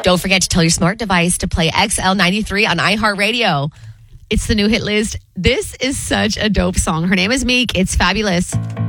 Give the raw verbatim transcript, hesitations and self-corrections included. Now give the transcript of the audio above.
Don't forget to tell your smart device to play X L ninety-three on iHeartRadio. It's the new hit list. This is such a dope song. Her name is Meek. It's fabulous.